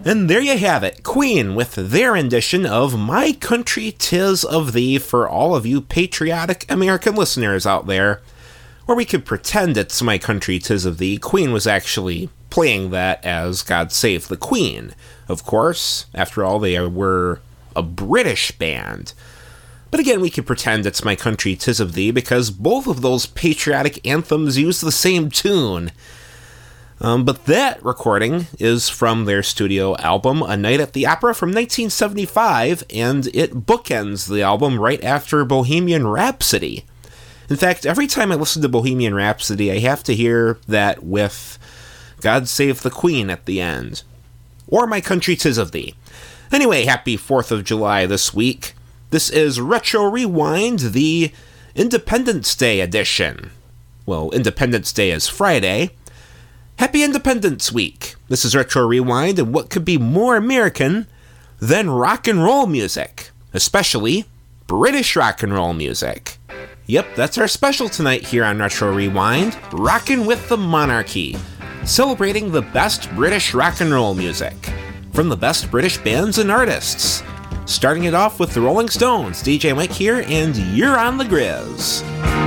And there you have it, Queen with their rendition of My Country 'Tis of Thee for all of you patriotic American listeners out there. Or we could pretend it's My Country 'Tis of Thee. Queen was actually playing that as God Save the Queen. Of course, after all, they were a British band. But again, we could pretend it's My Country 'Tis of Thee because both of those patriotic anthems use the same tune. But that recording is from their studio album, A Night at the Opera from 1975, and it bookends the album right after Bohemian Rhapsody. In fact, every time I listen to Bohemian Rhapsody, I have to hear that with God Save the Queen at the end. Or My Country 'Tis of Thee. Anyway, happy 4th of July this week. This is Retro Rewind, the Independence Day edition. Well, Independence Day is Friday. Happy Independence Week. This is Retro Rewind, and what could be more American than rock and roll music? Especially British rock and roll music. Yep, that's our special tonight here on Retro Rewind, Rockin' with the Monarchy, celebrating the best British rock and roll music from the best British bands and artists. Starting it off with the Rolling Stones, DJ Mike here, and you're on the Grizz.